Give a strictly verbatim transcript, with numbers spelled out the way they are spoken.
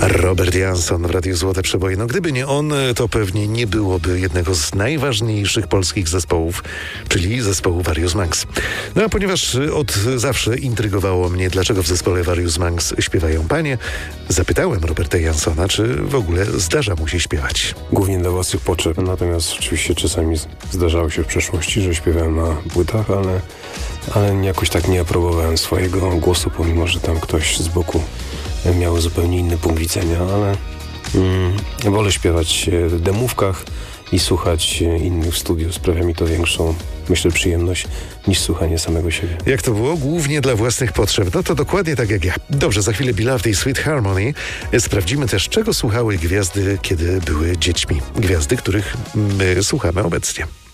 Robert Jansson w Radiu Złote Przeboje. No gdyby nie on, to pewnie nie byłoby jednego z najważniejszych polskich zespołów, czyli zespołu Various Monks. No a ponieważ od zawsze intrygowało mnie, dlaczego w zespole Various Monks śpiewają panie, zapytałem Roberta Janssona, czy w ogóle zdarza mu się śpiewać. Głównie dla własnych potrzeb, natomiast oczywiście czasami zdarzało się w przeszłości, że śpiewałem na płytach, ale, ale jakoś tak nie aprobowałem swojego głosu, pomimo że tam ktoś z boku miał zupełnie inny punkt widzenia, ale mm, wolę śpiewać w demówkach i słuchać innych w studiu. Sprawia mi to większą, myślę, przyjemność niż słuchanie samego siebie. Jak to było? Głównie dla własnych potrzeb. No to dokładnie tak jak ja. Dobrze, za chwilę Beloved i Sweet Harmony. Sprawdzimy też, czego słuchały gwiazdy, kiedy były dziećmi. Gwiazdy, których my słuchamy obecnie.